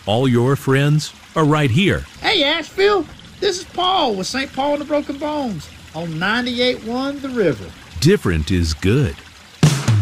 All your friends are right here. Hey, Asheville, this is Paul with St. Paul and the Broken Bones on 98.1 The River. Different is good.